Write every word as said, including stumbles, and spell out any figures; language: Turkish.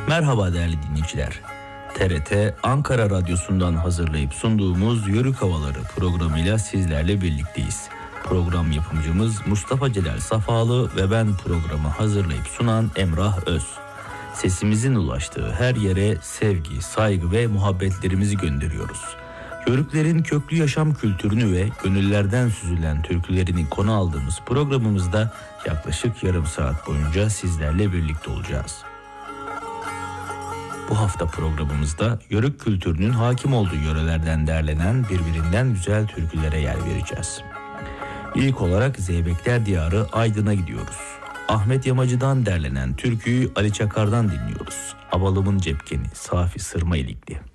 Merhaba değerli dinleyiciler. T R T Ankara Radyosu'ndan hazırlayıp sunduğumuz Yörük Havaları programıyla sizlerle birlikteyiz. Program yapımcımız Mustafa Celal Safalı ve ben programı hazırlayıp sunan Emrah Öz. Sesimizin ulaştığı her yere sevgi, saygı ve muhabbetlerimizi gönderiyoruz. Yörüklerin köklü yaşam kültürünü ve gönüllerden süzülen türkülerini konu aldığımız programımızda yaklaşık yarım saat boyunca sizlerle birlikte olacağız. Bu hafta programımızda Yörük kültürünün hakim olduğu yörelerden derlenen birbirinden güzel türkülere yer vereceğiz. İlk olarak Zeybekler Diyarı Aydın'a gidiyoruz. Ahmet Yamacı'dan derlenen türküyü Ali Çakar'dan dinliyoruz. Abalımın Cepkeni, Safi Sırma İlikli.